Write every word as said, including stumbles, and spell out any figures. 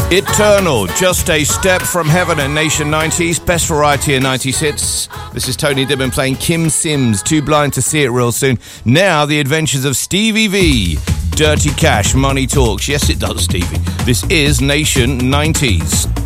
Eternal, Just a Step from Heaven at Nation nineties, best variety of nineties hits. This is Tony Dibben playing Kim Sims, Too Blind to See It real soon. Now, the adventures of Stevie V, Dirty Cash, Money Talks. Yes, it does, Stevie. This is Nation nineties.